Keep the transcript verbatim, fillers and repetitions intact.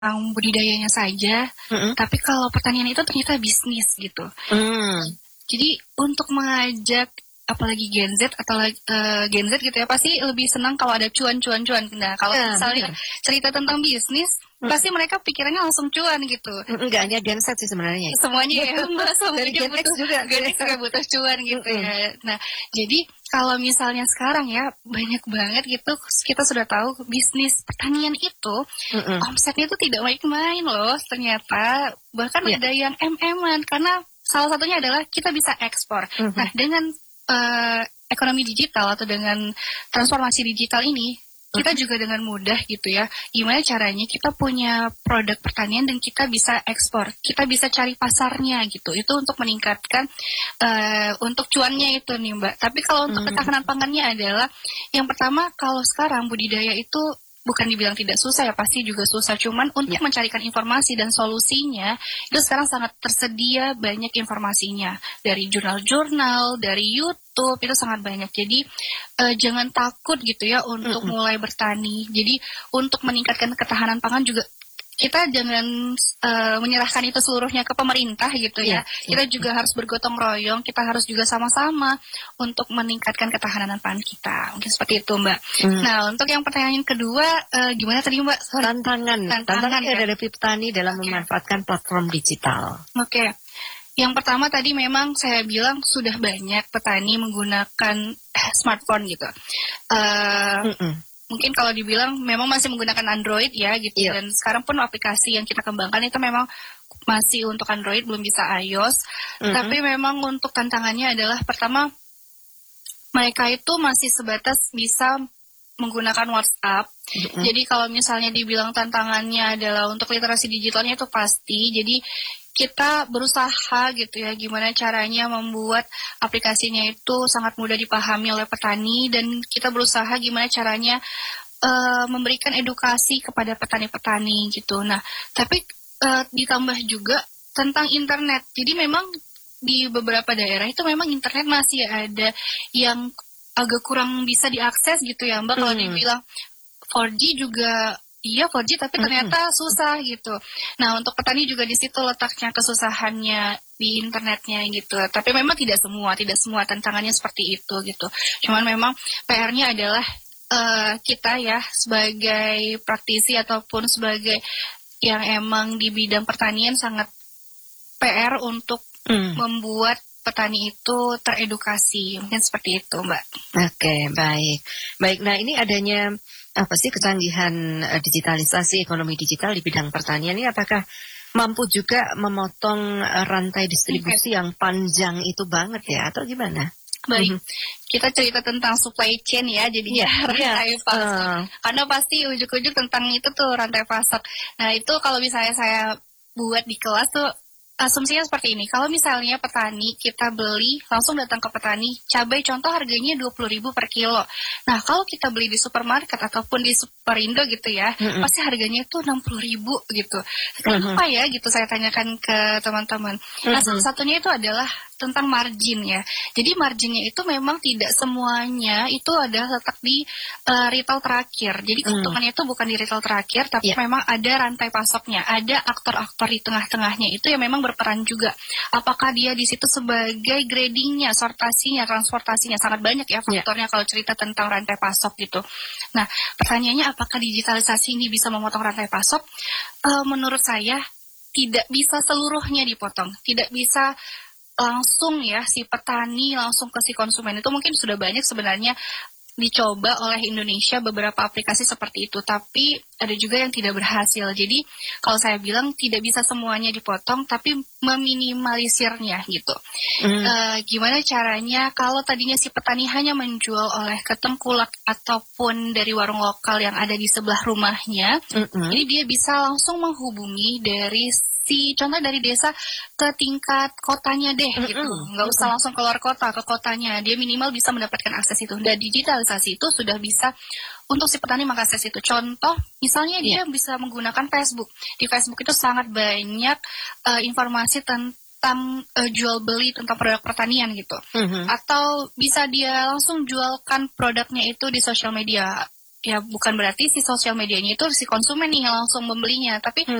tentang budidayanya saja, Mhm. tapi kalau pertanian itu ternyata bisnis gitu. Mmm. Jadi untuk mengajak apalagi Gen Z atau uh, Gen Z gitu ya, pasti lebih senang kalau ada cuan-cuan-cuan. Nah, kalau Ya, misalnya bener. cerita tentang bisnis, Hmm. pasti mereka pikirannya langsung cuan gitu. Enggak hanya Gen Z sih sebenarnya. Semuanya ya, Mbak, Dari Gen X butuh, juga. Gen X juga butuh cuan gitu Mm-mm. ya. Nah, jadi kalau misalnya sekarang ya banyak banget gitu kita sudah tahu bisnis pertanian itu Mm-mm. omsetnya itu tidak main-main loh ternyata, bahkan Ya. ada yang em eman karena salah satunya adalah kita bisa ekspor. Mm-hmm. Nah, dengan uh, ekonomi digital atau dengan transformasi digital ini kita juga dengan mudah gitu ya, gimana caranya kita punya produk pertanian dan kita bisa ekspor, kita bisa cari pasarnya gitu, itu untuk meningkatkan uh, untuk cuannya itu nih Mbak. Tapi kalau untuk ketahanan pangannya adalah, yang pertama kalau sekarang budidaya itu bukan dibilang tidak susah ya, pasti juga susah, cuman untuk ya. mencarikan informasi dan solusinya itu sekarang sangat tersedia banyak informasinya dari jurnal-jurnal, dari YouTube, itu sangat banyak. Jadi uh, jangan takut gitu ya untuk mm-hmm. mulai bertani. Jadi untuk meningkatkan ketahanan pangan juga kita jangan uh, menyerahkan itu seluruhnya ke pemerintah gitu ya. Yeah, kita yeah. juga harus bergotong royong, kita harus juga sama-sama untuk meningkatkan ketahanan pangan kita. Mungkin seperti itu Mbak. Mm. Nah, untuk yang pertanyaan kedua, uh, gimana tadi Mbak? Sorry. Tantangan, tantangan, tantangan ya. Dari petani dalam okay. memanfaatkan platform digital. Oke. Okay. Yang pertama tadi memang saya bilang sudah banyak petani menggunakan smartphone gitu. Uh, Mungkin kalau dibilang memang masih menggunakan Android ya gitu, yeah. dan sekarang pun aplikasi yang kita kembangkan itu memang masih untuk Android, belum bisa iOS. Mm-hmm. Tapi memang untuk tantangannya adalah pertama mereka itu masih sebatas bisa menggunakan WhatsApp. Mm-hmm. Jadi kalau misalnya dibilang tantangannya adalah untuk literasi digitalnya itu pasti. Jadi kita berusaha gitu ya, gimana caranya membuat aplikasinya itu sangat mudah dipahami oleh petani, dan kita berusaha gimana caranya uh, memberikan edukasi kepada petani-petani gitu. Nah, tapi uh, ditambah juga tentang internet. Jadi memang di beberapa daerah itu memang internet masih ada yang agak kurang bisa diakses gitu ya Mbak. Hmm. Kalau dibilang four G juga iya four G, tapi ternyata mm-hmm. susah gitu. Nah, untuk petani juga di situ letaknya kesusahannya di internetnya gitu. Tapi memang tidak semua, tidak semua tantangannya seperti itu gitu. Cuman memang P R-nya adalah uh, kita ya sebagai praktisi ataupun sebagai yang emang di bidang pertanian sangat P R untuk mm. membuat petani itu teredukasi. Mungkin seperti itu, Mbak. Oke, okay, baik. Baik, nah ini adanya apa sih kecanggihan uh, digitalisasi ekonomi digital di bidang pertanian ini, apakah mampu juga memotong uh, rantai distribusi okay. yang panjang itu banget ya, atau gimana? Baik, mm-hmm. kita cerita tentang supply chain ya, jadinya yeah, rantai yeah. pasok. Uh. Karena pasti ujuk-ujuk tentang itu tuh rantai pasok. Nah itu kalau misalnya saya buat di kelas tuh, asumsinya seperti ini, kalau misalnya petani, kita beli, langsung datang ke petani, cabai contoh harganya dua puluh ribu per kilo. Nah, kalau kita beli di supermarket ataupun di Superindo gitu ya, mm-hmm. pasti harganya itu enam puluh ribu gitu. Kenapa mm-hmm. ya gitu, saya tanyakan ke teman-teman. Mm-hmm. Nah, salah satunya itu adalah tentang margin ya. Jadi marginnya itu memang tidak semuanya itu adalah letak di uh, retail terakhir. Jadi keuntungannya mm. itu bukan di retail terakhir, tapi yeah. memang ada rantai pasoknya, ada aktor-aktor di tengah-tengahnya itu yang memang berperan juga. Apakah dia di situ sebagai gradingnya, sortasinya, transportasinya, sangat banyak ya faktornya yeah. kalau cerita tentang rantai pasok gitu. Nah, pertanyaannya apakah digitalisasi ini bisa memotong rantai pasok? Uh, menurut saya tidak bisa seluruhnya dipotong, tidak bisa langsung ya si petani langsung ke si konsumen. Itu mungkin sudah banyak sebenarnya dicoba oleh Indonesia beberapa aplikasi seperti itu, tapi ada juga yang tidak berhasil. Jadi kalau saya bilang tidak bisa semuanya dipotong, tapi meminimalisirnya gitu. Mm. Uh, gimana caranya kalau tadinya si petani hanya menjual oleh ketengkulak ataupun dari warung lokal yang ada di sebelah rumahnya, mm-hmm. ini dia bisa langsung menghubungi dari si contoh dari desa ke tingkat kotanya deh mm-hmm. gitu, nggak usah mm-hmm. langsung keluar kota ke kotanya, dia minimal bisa mendapatkan akses itu. Dan digitalisasi itu sudah bisa untuk si petani mengakses itu. Contoh misalnya yeah. dia bisa menggunakan Facebook. Di Facebook itu sangat banyak uh, informasi tentang uh, jual beli tentang produk pertanian gitu, mm-hmm. atau bisa dia langsung jualkan produknya itu di sosial media. ya bukan berarti si sosial medianya itu si konsumen nih yang langsung membelinya, tapi